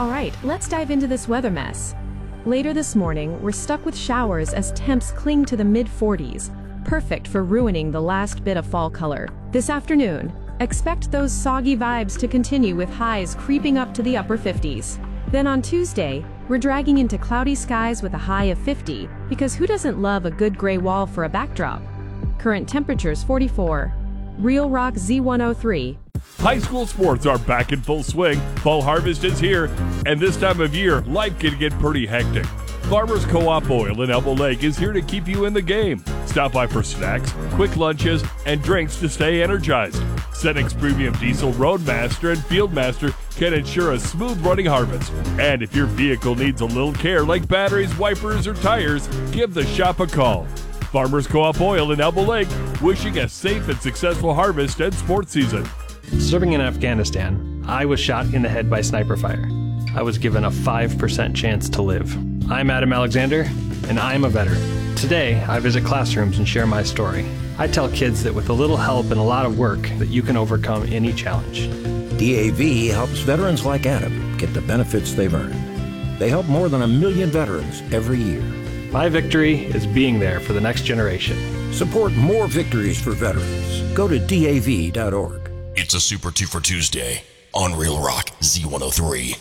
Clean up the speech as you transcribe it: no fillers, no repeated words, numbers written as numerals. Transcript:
Alright, let's dive into this weather mess. Later this morning, we're stuck with showers as temps cling to the mid-40s, perfect for ruining the last bit of fall color. This afternoon, expect those soggy vibes to continue with highs creeping up to the upper 50s. Then on Tuesday, we're dragging into cloudy skies with a high of 50, because who doesn't love a good gray wall for a backdrop? Current temperatures 44. Real Rock Z103. High school sports are back in full swing. Fall harvest is here, and this time of year, life can get pretty hectic. Farmers Co-op Oil in Elbow Lake is here to keep you in the game. Stop by for snacks, quick lunches, and drinks to stay energized. Cenex Premium Diesel Roadmaster and Fieldmaster can ensure a smooth running harvest. And if your vehicle needs a little care like batteries, wipers, or tires, give the shop a call. Farmers Co-op Oil in Elbow Lake, wishing a safe and successful harvest and sports season. Serving in Afghanistan, I was shot in the head by sniper fire. I was given a 5% chance to live. I'm Adam Alexander, and I'm a veteran. Today, I visit classrooms and share my story. I tell kids that with a little help and a lot of work, that you can overcome any challenge. DAV helps veterans like Adam get the benefits they've earned. They help more than 1 million veterans every year. My victory is being there for the next generation. Support more victories for veterans. Go to DAV.org. It's a Super 2 for Tuesday on Real Rock Z103.